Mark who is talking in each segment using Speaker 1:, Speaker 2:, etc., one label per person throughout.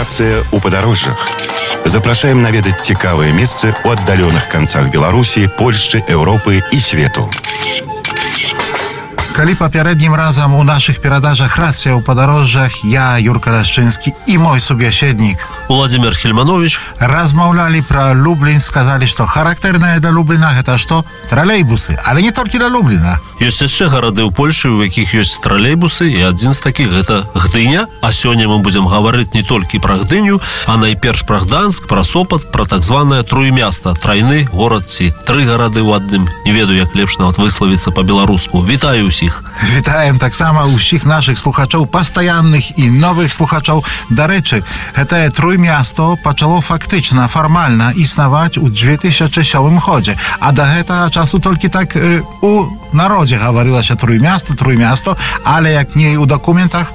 Speaker 1: Інфармацыя ў падарожжах. Запрашаем наведаць цікавыя месцы ў аддаленых канцах Беларусі, Польшчы, Еўропы і свету.
Speaker 2: Калі папярэднім разам у нашых перадачах «Рацыя ў падарожжах» я, Юрка Рашчынскі, і мой субяседнік
Speaker 3: Владимир Хельманович
Speaker 2: размаўлялі пра Люблін, сказалі, што характэрнае для Любліна гэта што? Тралейбусы, але не толькі для Любліна.
Speaker 3: Ёсць яшчэ гарады ў Польшы, у якіх ёсць тралейбусы, і адзін з такіх гэта Гдыня. А сёння мы будзем гаварыць не толькі пра Гдыню, а найперш пра Гданск, пра Сопат, пра так званае Труймяста, трайны горад ці тры гарады ў адным. Не ведаю, як лепш нават выславіцца па-беларуску. Вітаю ўсіх.
Speaker 2: Вітаем таксама ўсіх нашых слухачоў, пастаянных і новых слухачоў. Дарэчы, гэтае Труймясто пачало фактычна, фармальна існаваць у 2007 годзе, а да гэтага часу толькі так у народзе гаварылася Труймясто, але як не ў дакументах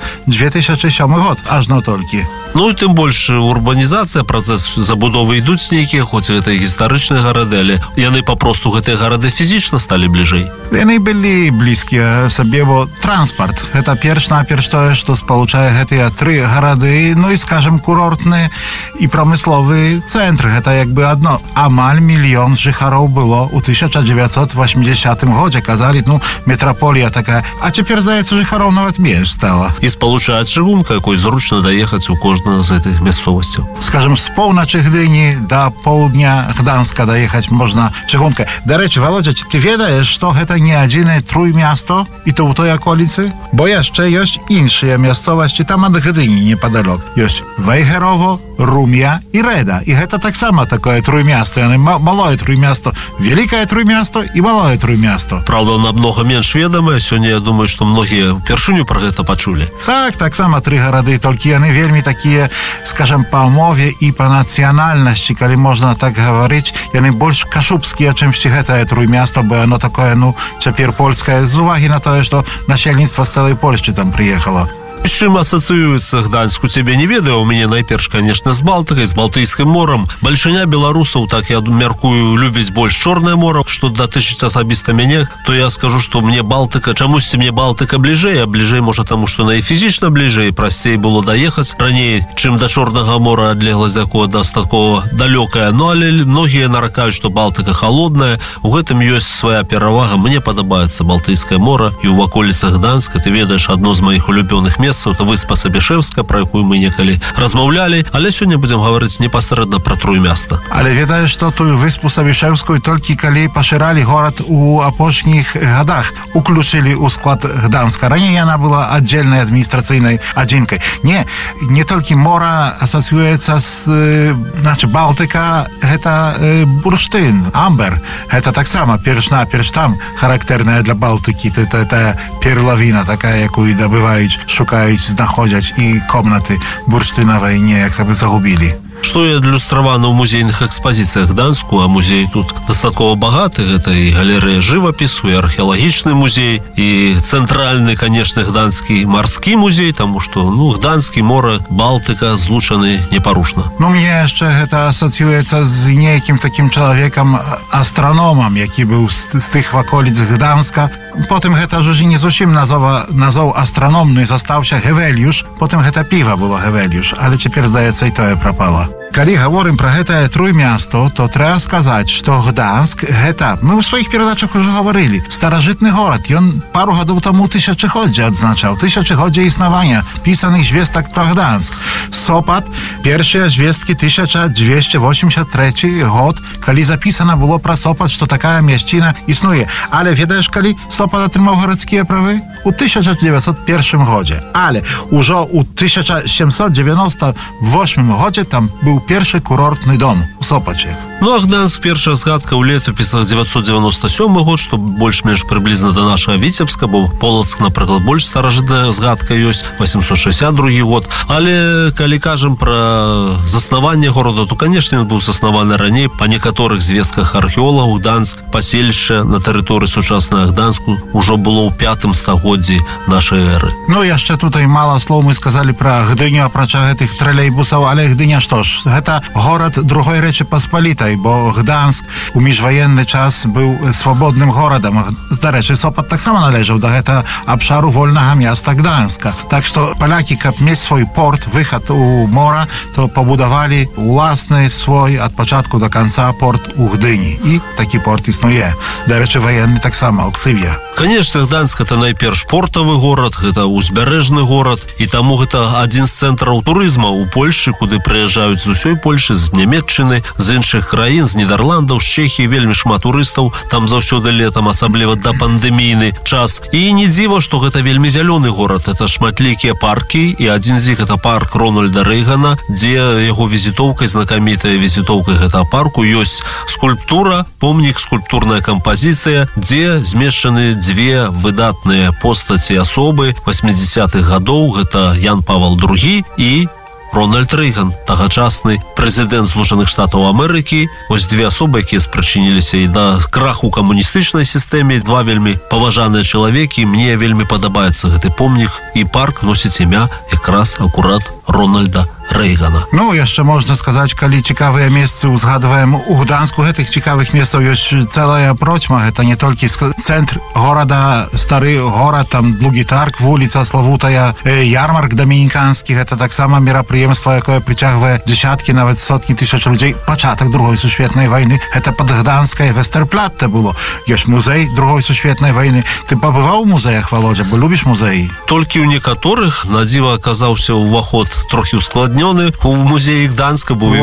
Speaker 2: 2007 год, ажно толькі.
Speaker 3: Ну і тым больш урбанізацыя, працэс забудовы ідуць нейкія, хоць гэта гістарычныя гарады, але яны папросту гэтыя гарады фізічна сталі бліжэй.
Speaker 2: Яны былі блізкія сабе, бо транспарт гэта перш-наперш тое, што спалучае гэтыя тры гарады, ну і, скажем, курортны і прамысловы цэнтр. Гэта як бы адно. Амаль 1 мільён жыхароў было ў 1980 годзе. Казалі, ну, метраполія такая. А цяпер, здаецца, жыхароў нават менш стала.
Speaker 3: І спалучае чыгунка, якой зручна даехаць у кожную з гэтых мясцовасцяў.
Speaker 2: Скажем, з поўначы Гдыні да поўдня Гданска даехаць можна чыгункай. Дарэчы, Володя, ты ведаеш, што гэта не адзінае Труймясто і то ў той аколіцы? Бо яшчэ ёсць іншыя мясцовасці там ад Гдыні непадалёк. Ёсць Вайгерово, Румя і Реда. І гэта таксама такое Труймясто. Яны малое Труймясто, вялікае Труймясто і малое Труймясто.
Speaker 3: Правда, намного менш ведамае. Сёння, я думаю, што многія ўпершыню пра гэта пачулі.
Speaker 2: Так, таксама тры гарады, толькі яны вельмі такія, скажем, па мове і па нацыянальнасці, калі можна так гаварыць, яны больш кашубскія, чымсьці гэтае Труймясто, бо яно такое, ну, цяпер польскае, з увагі на тое, што насельніцтва з цэлай Польшчы там прыехала.
Speaker 3: З чым асацыюецца Гданьск, у цябе не ведаю, у мяне найперш, конечно, з Балтыкай, з Балтыйскім морам. Бальшыня беларусаў, так я мяркую, любіць больш Чорнае мора. Што датычыць асабіста мяне, то я скажу, што мне Балтыка, чамусьці мне Балтыка бліжэй, а бліжэй, можа, таму, што на і фізічна бліжэй, прасцей было даехаць. Раней, чым да Чорнага мора адлегласць такое дастаткова далёкая. Ну, але многія наракаюць, што Балтыка халодная. У гэтым ёсць свая перавага. Мне падабаецца Балтыйскае мора, і ў ваколіцах Гданска, ты ведаеш, адно з маіх улюбёных месцаў, это выспа Сабішэўска, пра якую мы некалі размаўлялі, але сёння будзем гаварыць непасрэдна пра Труймяста.
Speaker 2: Але ведаеш, што тую выспу Сабішэўскую толькі калі пашыралі горад у апошніх гадах, уключылі ў склад Гданска. Раней яна была аддзельнай адміністрацыйнай адзінкай. Не толькі мора асацыюецца з, значит, Балтыка, гэта бурштын, амбер. Гэта таксама перш-наперш там характэрная для Балтыкі. Гэта перлавіна такая, якую дабываюць, шукаюць, знаходзяць і комнаты бурштынавай неяк бы загубілі.
Speaker 3: Што і адлюстравана ў музейных экспазіцыях Гданску, а музей тут дастаткова багаты. Гэта і галерэя жывапісу, і археалагічны музей, і цэнтральны, канешне, гданскі марскі музей, таму што, ну, Гданскі, мора, Балтыка злучаны непарушна.
Speaker 2: Ну, мне яшчэ гэта асацыюецца з нейкім такім чалавекам, астраномам, які быў з тых ваколіц Гданска. Потым гэта ж не зусім назоў астраномны застаўся Гевельюш, потым гэта піва было Гевельюш, але цяпер, здаецца, і тое прапала. Калі гаворым пра гэтае Труймясто, то трэба сказаць, што Гданск гэта, мы ў сваіх перадачах ужо гаварылі, старажытны горад. Ён пару гадоў таму тысячагоддзе адзначаў, тысячагоддзе існавання пісаных звестак пра Гданск. Сопат, першыя звесткі 1283 год, калі запісана было пра Сопат, што такая мясціна існуе. Але ведаеш, калі Сопат атрымаў гарадскія правы? У 1901 годзе. Але ўжо ў 1798 годзе там быў першы курортны дом у Сопачы.
Speaker 3: Ну, а Гданск, першая згадка ў летапісах 997 год, што больш-менш прыблізна да нашага Віцебска, бо Полацк, напрыклад, больш старажытная згадка ёсць, 862 год. Але калі кажам пра заснаванне горада, то, канешне, ён быў заснаваны раней. Па некаторых звестках археолагаў Гданск, паселішча на тэрыторыі сучаснага Гданску ўжо было ў 5 стагоддзі стагоддзі нашай эры.
Speaker 2: Ну, яшчэ тут і мала слоў мы сказалі пра Гдыню, апрача гэтых тралейбусаў, але Гдыня што ж, гэта горад другой Рэчы Паспалітай, бо Гданск у міжваенны час быў свабодным горадам. Дарэчы, Сопат таксама належаў да гэтага абшару вольнага мяста Гданска. Так што палякі, каб мець свой порт, выхад у мора, то пабудавалі уласны свой ад пачатку да канца порт у Гдыні. І такі порт існуе. Дарэчы, ваенны таксама, Оксывія.
Speaker 3: Конечно, Гданьск это найперш портавы горад, гэта узбярэжны горад, і таму гэта адзін з цэнтраў турызма ў Польшы, куды прыязджаюць з усёй Польшы, з Нямецчыны, з іншых краін, з Нідерландаў, з Чэхіі, вельмі шмат турыстаў, там заўсёды летам, асабліва да пандэмійны час. І не дзіва, што гэта вельмі зялёны горад, это шматлікія паркі, і адзін з іх это парк Рональда Рэйгана, дзе яго візітоўкай, знакамітая візітоўкай гэтага парку ёсць скульптура, помнік, скульптурная кампазіцыя, дзе змешчаны дзве выдатныя постаці асобы 80-х гадоў, гэта Ян Павел II і Рональд Рэйган, тагачасны прэзідэнт Злучаных Штатаў Амерыкі. Ось две асобы, якія спрычыніліся і да краху камуністычнай сістэме, два вельмі паважаныя чалавекі. Мне вельмі падабаецца гэты помнік, і парк носіць імя якраз акурат Рональда Рэйгана.
Speaker 2: Ну, яшчэ можна сказаць, калі цікавыя месцы узгадваем у Гданску, гэтых цікавых месцаў ёсць цэлая процьма. Гэта не толькі цэнтр горада, стары горад, там Другі тарг, вуліца славутая, ярмарк дамініканскі, гэта таксама мерапрыемства, якое прыцягвае дзесяткі, нават сотні тысяч людзей. Пачатак Другой сусветнай вайны, гэта пад Гданскай Вестэрплятте было. Ёсць музей Другой сусветнай вайны. Ты пабываў у музеях, Володя, бо любіш музеі?
Speaker 3: Толькі ў некаторых, на дзіва аказаўся ўваход трохі ускладнёны у музеі Гданска, бо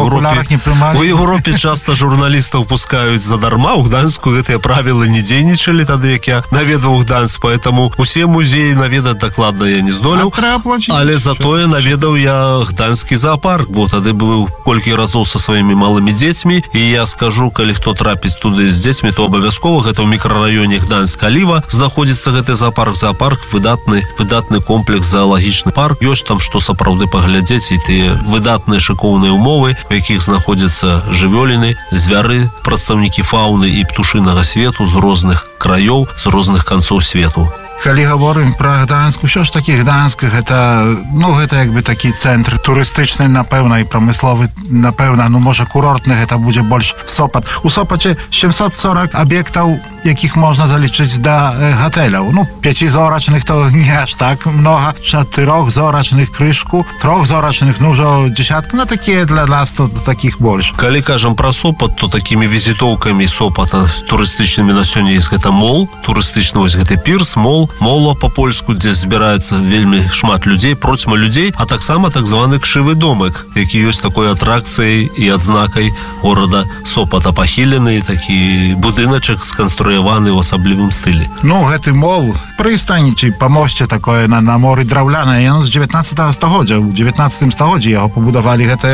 Speaker 3: у Европе часта журналістаў пускаюць задарма. У Гданьску гэтыя правілы не дзейнічалі тады, як я наведаў Гданьск, поэтому усе музеі наведаць дакладна я не здолеў, але затое наведаў я Гданьскі зоопарк, бо тады быў колькі разоў са сваімі малымі дзецьмі, і я скажу, калі хто трапіць туды з дзецьмі, то абавязкова гэта ў мікрараёне Гданьск-Аліва знаходзіцца гэты зоопарк. Зоопарк выдатны комплекс, заалагічны парк. Ёсць там што сапраўды паглядзець, і тыя выдатныя шыкоўныя умовы, у якіх знаходзяцца жывёліны, звяры, прадстаўнікі фауны і птушынага свету з розных краёў, з розных канцоў свету.
Speaker 2: Калі гаворым пра Гданьск, що ж такі Гданьск, гэта як бы такі цэнтр турыстычны, напэўна, і прамысловы, напэўна, можа курортны, гэта будзе больш Сопат. У Сопаце 740 аб'ектаў, якіх можна залічыць да гатэляў. 5-зорачных то не аж так многа, 4-зорачных крышку, 3-зорачных, ўжо дзесятка, такія для нас то такіх больш.
Speaker 3: Калі кажам пра Сопат, то такімі візітоўкамі Сопата турыстычнымі на сёння ёсць гэта мол, турыстычны вось гэты пірс, мола па-польску, дзе збіраецца вельмі шмат людзей, процьма людзей, а таксама так званы кшывы домык, які ёсць такой атракцыяй і адзнакай горада Сопата. Пахілены такі будыначак сканструяваны ў асаблівым стылі.
Speaker 2: Гэты мол прыстанічы па мосце такое на моры драўлянае, яно з 19 стагоддзя. У 19 стагоддзі яго пабудавалі гэтае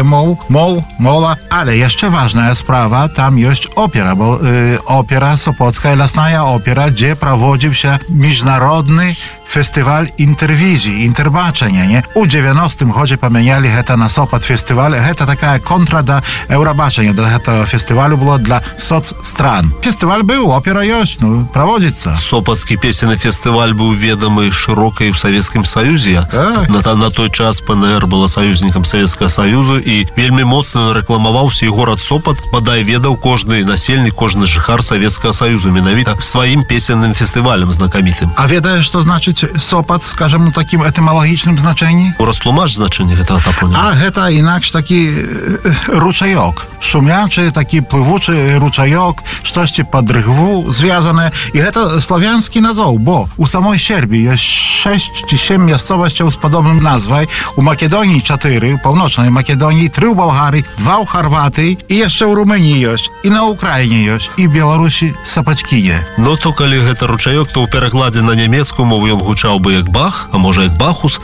Speaker 2: мола. Але яшчэ важная справа, там ёсць опера, бо опера, Сопоцкая лясная опера, дзе праводзіўся міжнародны фестываль інтэрвізій, інтэрбачання, не? У 90-м годзе памянялі гэта на Сопат фестываль. Гэта такая контра да Еўрабачання. Да гэтага фестывалю было для соцстран. Фестываль быў, опера ёсць, праводзіцца.
Speaker 3: Сопацкі песенны фестываль быў ведамы шырокай ў Савецкім Саюзе. На той час ПНР была саюзнікам Савецкага Саюзу, і вельмі моцна рэкламаваўся, і горад Сопат, бадай, ведаў кожны насельнік, кожны жыхар Савецкага Саюзу менавіта сваім песенным фестывалем знакамітым.
Speaker 2: А ведаеш, што значыць Сопат, скажем, у такім этымалагічным значэнні?
Speaker 3: Растлумач значэнне гэтага тапоніма.
Speaker 2: А гэта інакш такі ручаёк. Шумячы, такі плывучы ручаёк, штосьці пад рыгву звязанае. І гэта славянскі назоў, бо у самой Сербіі ёсць 6 ці 7 мясцовасцяў з падобным назвай. У Македоніі 4, у паўночнай Македоніі 3 у Балгарыі, 2 у Харватыі, і яшчэ ў Румыніі ёсць, і на Украіне ёсць, і в Беларусі Сапачкіе.
Speaker 3: То калі гэта ручаёк, то ў перакладзе на нямецкую мову ён гучаў бы як Бах, а можа як Бахус.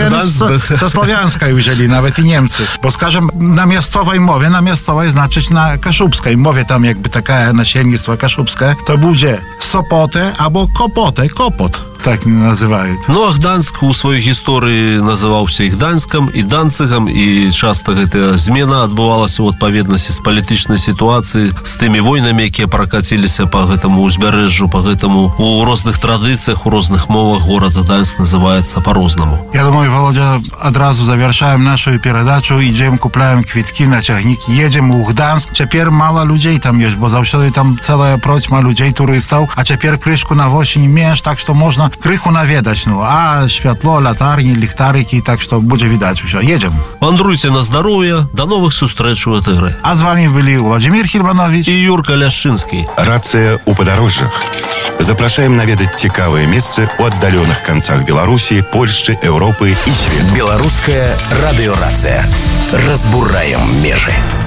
Speaker 2: Са славянскай узялі нават і немцы. Бо, скажем, на мясцовай мове, значыць на кашубскай мове, там якby такая насельніцтва кашубскае, то будзе Сопоте або Копоте, Копот. так называют.
Speaker 3: Ну, а Гданьск у сваёй гісторыі называўся і Гданьскам, і Данцыгам, і часта гэтая змена адбывалася ў адпаведнасці з палітычнай сітуацыяй, з тымі войнамі, якія пракаціліся па гэтаму ўзбярэжжу, па гэтаму у розных традыцыях, у розных мовах горад Гданьск называецца по-рознаму.
Speaker 2: Я думаю, Володя, одразу завершаем нашу передачу, ідзем, купляем квіткі на цягнік, едзем у Гданьск. Цяпер мала людзей там ёсць, бо заўсёды там цэлая процьма людзей, турыстаў, а цяпер крышку на восень менш, так што можна крыху наведаць, ну, а святло, лятарні, ліхтарыкі, так што будзе відаць усё. Едзем.
Speaker 3: Вандруйце на здароўе, да новых сустрэч у этэры.
Speaker 2: А з вами былі Владимир Хірбанович
Speaker 3: І Юрка Ляшчынскі.
Speaker 1: Рацыя ў падарожжах. Запрашаем наведаць цікавыя месцы ў аддаленых канцах Беларусі, Польшчы, Еўропы і свету.
Speaker 4: Беларуская радыёрацыя. Разбураем межы.